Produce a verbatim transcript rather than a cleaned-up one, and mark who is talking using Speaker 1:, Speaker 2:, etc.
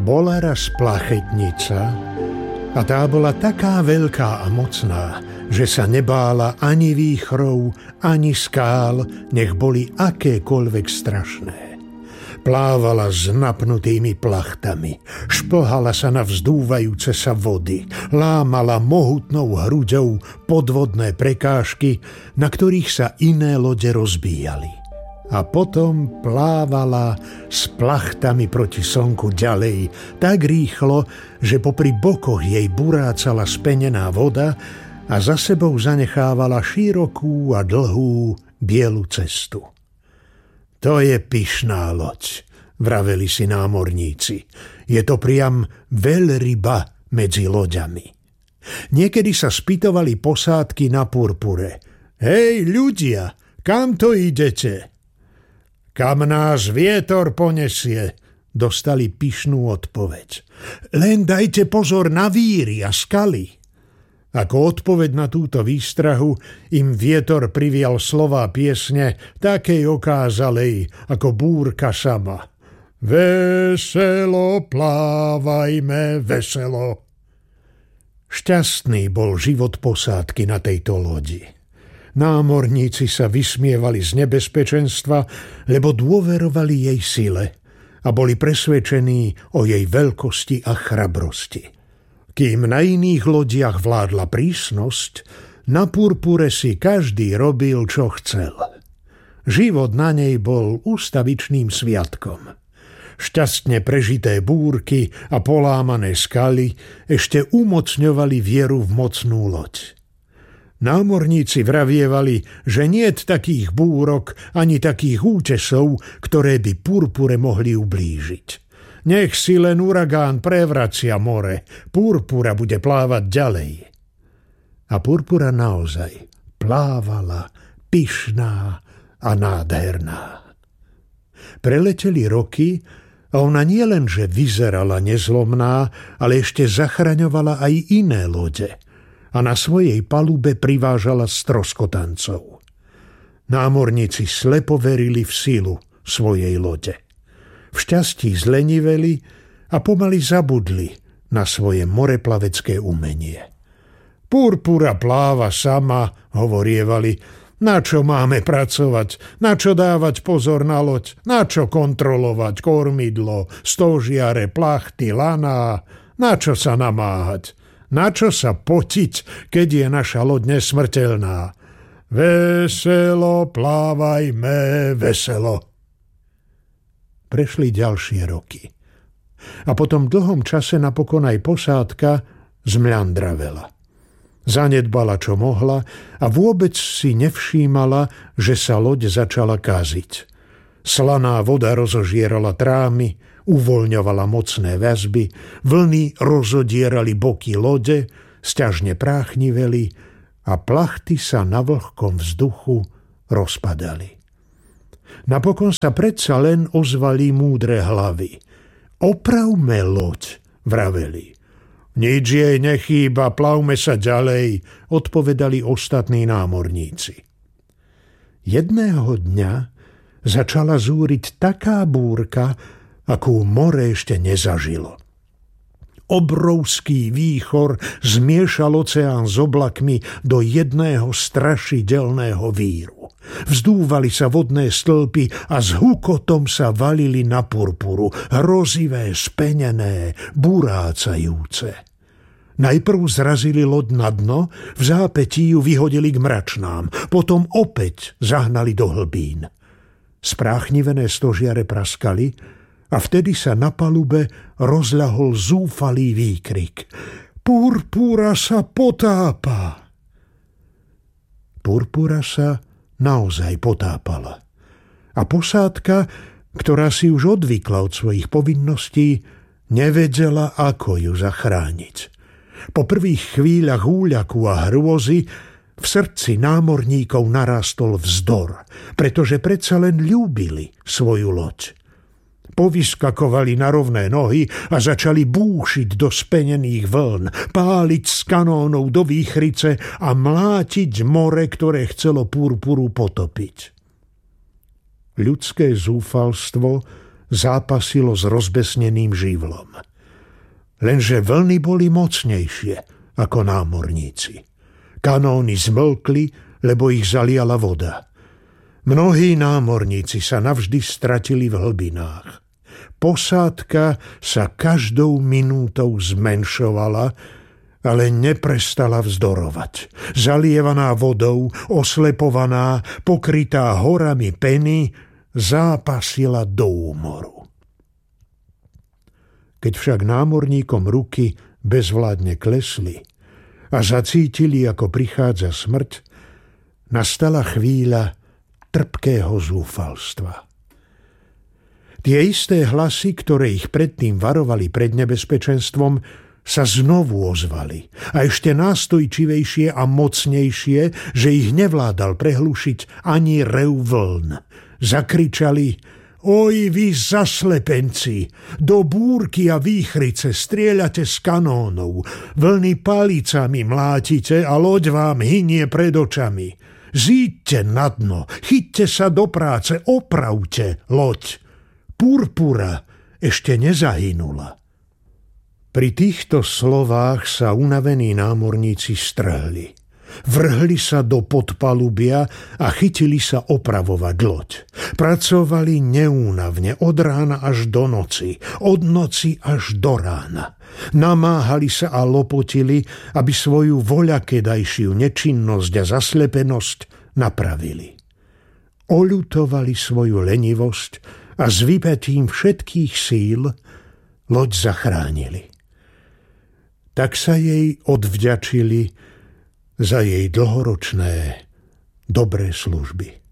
Speaker 1: Bola raz plachetnica a tá bola taká veľká a mocná, že sa nebála ani výchrov, ani skál, nech boli akékoľvek strašné. Plávala s napnutými plachtami, šplhala sa na vzdúvajúce sa vody, lámala mohutnou hruďou podvodné prekážky, na ktorých sa iné lode rozbíjali. A potom plávala s plachtami proti slnku ďalej, tak rýchlo, že popri bokoch jej burácala spenená voda a za sebou zanechávala širokú a dlhú bielu cestu. To je pyšná loď, vraveli si námorníci. Je to priam veľryba medzi loďami. Niekedy sa spýtovali posádky na Purpure. Hej, ľudia, kam to idete? Kam nás vietor ponesie, dostali pyšnú odpoveď. Len dajte pozor na víry a skaly. Ako odpoveď na túto výstrahu im vietor privial slová piesne takej okázalej ako búrka sama. Veselo plávajme, veselo. Šťastný bol život posádky na tejto lodi. Námorníci sa vysmievali z nebezpečenstva, lebo dôverovali jej sile a boli presvedčení o jej veľkosti a chrabrosti. Kým na iných lodiach vládla prísnosť, na Purpure si každý robil, čo chcel. Život na nej bol ústavičným sviatkom. Šťastne prežité búrky a polámané skaly ešte umocňovali vieru v mocnú loď. Námorníci vravievali, že niet takých búrok ani takých útesov, ktoré by Purpure mohli ublížiť. Nech si len uragán prevracia more, Purpura bude plávať ďalej. A Purpura naozaj plávala, pyšná a nádherná. Preleteli roky a ona nielenže vyzerala nezlomná, ale ešte zachraňovala aj iné lode a na svojej palube privážala stroskotancov. Námorníci slepo verili v silu svojej lode. V šťastí zleniveli a pomaly zabudli na svoje moreplavecké umenie. Purpura pláva sama, hovorievali, na čo máme pracovať, na čo dávať pozor na loď, na čo kontrolovať kormidlo, stožiare, plachty, laná, na čo sa namáhať. Na čo sa potiť, keď je naša loď nesmrteľná? Veselo plávajme, veselo. Prešli ďalšie roky. A po tom dlhom čase napokon aj posádka zmľandravela. Zanedbala, čo mohla a vôbec si nevšímala, že sa loď začala káziť. Slaná voda rozožierala trámy, uvoľňovala mocné väzby, vlny rozodierali boky lode, sťažne práchniveli a plachty sa na vlhkom vzduchu rozpadali. Napokon sa predsa len ozvali múdre hlavy. Opravme loď, vraveli. Nič jej nechýba, plavme sa ďalej, odpovedali ostatní námorníci. Jedného dňa začala zúriť taká búrka, akú more ešte nezažilo. Obrovský výchor zmiešal oceán s oblakmi do jedného strašidelného víru. Vzdúvali sa vodné stĺpy a s hukotom sa valili na Purpuru, hrozivé, spenené, burácajúce. Najprv zrazili loď na dno, v zápätí ju vyhodili k mračnám, potom opäť zahnali do hlbín. Spráchnivené stožiare praskali a vtedy sa na palube rozľahol zúfalý výkrik. Purpura sa potápa! Purpura sa naozaj potápala. A posádka, ktorá si už odvykla od svojich povinností, nevedela, ako ju zachrániť. Po prvých chvíľach úľaku a hrôzy v srdci námorníkov narástol vzdor, pretože predsa len ľúbili svoju loď. Povyskakovali na rovné nohy a začali búšiť do spenených vln, páliť z kanónov do výchrice a mlátiť more, ktoré chcelo Purpuru potopiť. Ľudské zúfalstvo zápasilo s rozbesneným živlom. Lenže vlny boli mocnejšie ako námorníci. Kanóny zmlkli, lebo ich zaliala voda. Mnohí námorníci sa navždy stratili v hlbinách. Posádka sa každou minútou zmenšovala, ale neprestala vzdorovať. Zalievaná vodou, oslepovaná, pokrytá horami peny, zápasila do úmoru. Keď však námorníkom ruky bezvládne klesli a zacítili, ako prichádza smrť, nastala chvíľa trpkého zúfalstva. Tie isté hlasy, ktoré ich predtým varovali pred nebezpečenstvom, sa znovu ozvali a ešte nástojčivejšie a mocnejšie, že ich nevládal prehlušiť ani rev vln. Zakričali: Oj, vy zaslepenci, do búrky a výchrice strieľate z kanónov, vlny palicami mlátite a loď vám hynie pred očami. Zíďte na dno, chyťte sa do práce, opravte loď. Purpura ešte nezahynula. Pri týchto slovách sa unavení námorníci strhli. Vrhli sa do podpalubia a chytili sa opravovať loď. Pracovali neúnavne od rána až do noci, od noci až do rána. Namáhali sa a lopotili, aby svoju voľakedajšiu nečinnosť a zaslepenosť napravili. Oľutovali svoju lenivosť a s vypätím všetkých síl loď zachránili. Tak sa jej odvďačili za jej dlhoročné dobré služby.